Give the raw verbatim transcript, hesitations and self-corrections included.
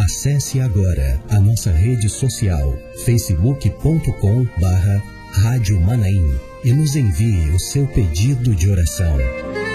Acesse agora a nossa rede social facebook ponto com barra Rádio Manaim e nos envie o seu pedido de oração.